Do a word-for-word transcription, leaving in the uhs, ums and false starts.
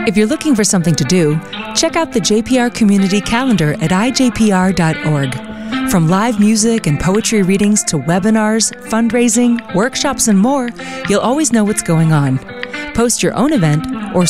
If you're looking for something to do, check out the J P R Community Calendar at I J P R dot org. From live music and poetry readings to webinars, fundraising, workshops, and more, you'll always know what's going on. Post your own event or